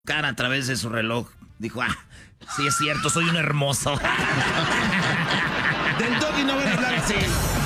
cara a través de su reloj. Dijo, sí es cierto, soy un hermoso. Del Doggy no van a hablar así.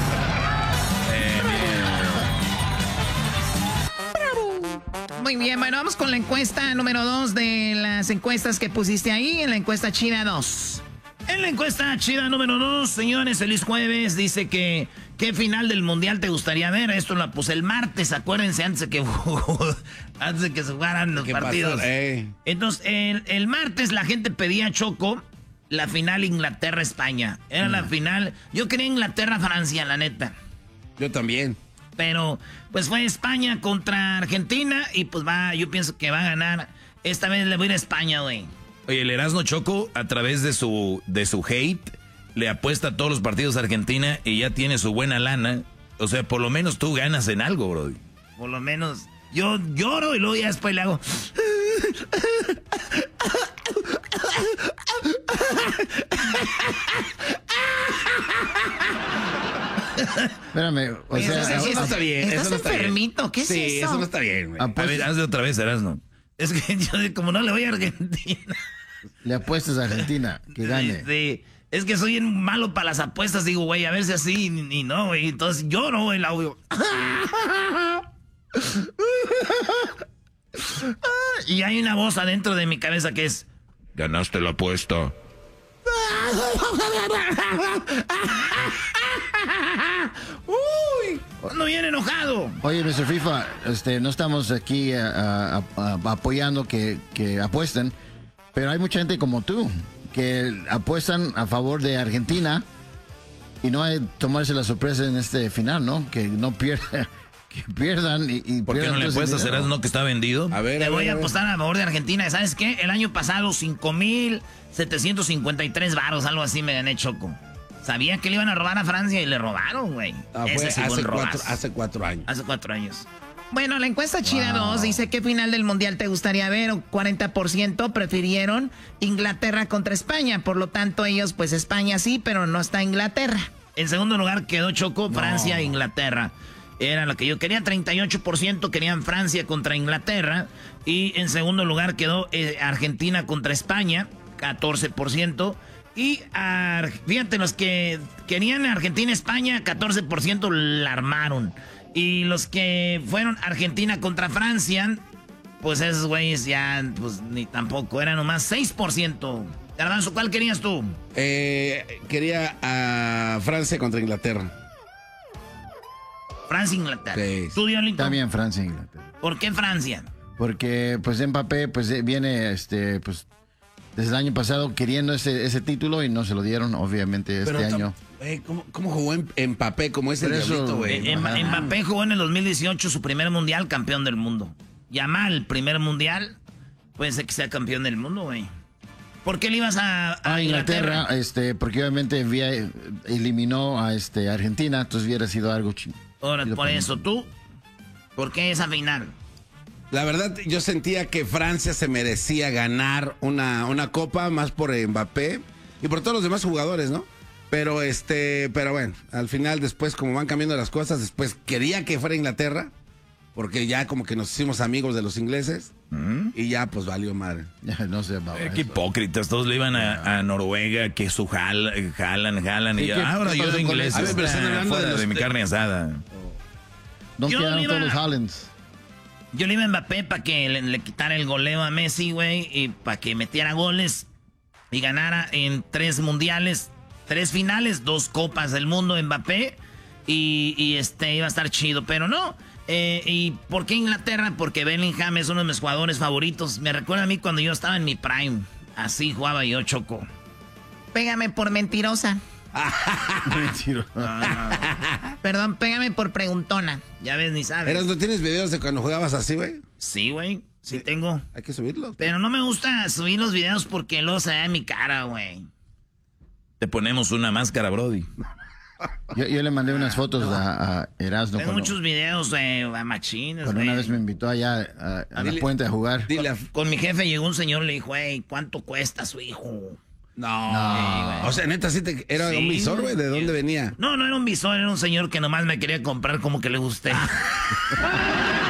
Muy bien, bueno, vamos con la encuesta número 2 de las encuestas que pusiste ahí, en la encuesta China 2. En la encuesta China número 2, señores, feliz jueves. Dice que ¿qué final del mundial te gustaría ver? Esto lo puse el martes, acuérdense, antes de que se jugaran los partidos. Entonces, el martes la gente pedía, Choco, la final Inglaterra-España. Era la final. Yo quería Inglaterra-Francia, la neta. Yo también. Pero, pues fue España contra Argentina y pues yo pienso que va a ganar. Esta vez le voy a ir a España, güey. Oye, el Erasmo Choco, a través de su hate, le apuesta a todos los partidos a Argentina y ya tiene su buena lana. O sea, por lo menos tú ganas en algo, bro. Por lo menos yo lloro y luego ya después le hago... Espérame, o sea, eso no está bien. ¿Estás enfermito? ¿Qué es eso? Sí, eso no está bien, güey. A ver, hazle otra vez, Erasmo. Es que yo como no le voy a Argentina. Le apuestas a Argentina, que gane. Sí. Es que soy malo para las apuestas. Digo, güey, a ver si así y no, güey. Entonces lloro, güey, el audio. Y hay una voz adentro de mi cabeza que es... Ganaste la apuesta. Uy, ando bien enojado. Oye, Mr. FIFA, no estamos aquí apoyando que apuesten, pero hay mucha gente como tú que apuestan a favor de Argentina y no hay tomarse la sorpresa en este final, ¿no? Que no pierda, que pierdan y ¿por qué no le apuestas, Erasmo, que está vendido? A ver, voy a apostar a favor de Argentina. ¿Sabes qué? El año pasado 5,753 varos, algo así me gané, Choco. Sabía que le iban a robar a Francia y le robaron, güey. Hace 4 años. Hace 4 años. Bueno, la encuesta China 2 dice qué final del mundial te gustaría ver. 40% prefirieron Inglaterra contra España. Por lo tanto, ellos, pues España sí, pero no está Inglaterra. En segundo lugar quedó, Choco, Francia e Inglaterra. Era lo que yo quería. 38% querían Francia contra Inglaterra. Y en segundo lugar quedó Argentina contra España. 14%. Y fíjate, los que querían Argentina-España, 14% la armaron. Y los que fueron Argentina contra Francia, pues esos güeyes ya, pues ni tampoco, era nomás 6%. Garbanzo, ¿cuál querías tú? Quería a Francia contra Inglaterra. Francia-Inglaterra. Sí. ¿Tú, Diolito? También Francia-Inglaterra. ¿Por qué Francia? Porque, pues, Mbappé, pues, viene, pues... Desde el año pasado queriendo ese título y no se lo dieron, obviamente, este año. ¿Cómo jugó Mbappé como es el diablito, güey? Mbappé jugó en el 2018 su primer mundial, campeón del mundo. Yamal, primer mundial, puede ser que sea campeón del mundo, güey. ¿Por qué le ibas a Inglaterra? Porque obviamente eliminó a Argentina, entonces hubiera sido algo chido. Ahora, por eso, ¿tú? ¿Por qué esa final? La verdad, yo sentía que Francia se merecía ganar una copa, más por Mbappé y por todos los demás jugadores, ¿no? Pero bueno, al final, después, como van cambiando las cosas, después quería que fuera Inglaterra, porque ya como que nos hicimos amigos de los ingleses, y ya pues valió madre. Ya no sé, qué hipócritas, todos le iban a Noruega, que su jalan, y ya, ahora yo soy inglés, pero están hablando de mi carne asada. No quedaron todos los Haalands. Yo le iba a Mbappé para que le quitara el goleo a Messi, güey, y para que metiera goles y ganara en 3 mundiales, 3 finales, 2 copas del mundo Mbappé, y iba a estar chido, pero no. ¿Y por qué Inglaterra? Porque Bellingham es uno de mis jugadores favoritos. Me recuerda a mí cuando yo estaba en mi prime. Así jugaba yo, Choco. Pégame por mentirosa. Perdón, pégame por preguntona. Ya ves, ni sabes. ¿No tienes videos de cuando jugabas así, güey? Sí, güey. Sí tengo. Hay que subirlos. Pero no me gusta subir los videos porque luego se ve mi cara, güey. Te ponemos una máscara, Brody. Yo le mandé unas fotos a Erasmo. Tengo muchos videos a machines, cuando una vez me invitó allá a la puente a jugar. Con mi jefe llegó un señor y le dijo, hey, ¿cuánto cuesta su hijo? No. O sea, neta, era un visor, güey. ¿De dónde venía? No era un visor, era un señor que nomás me quería comprar como que le gusté.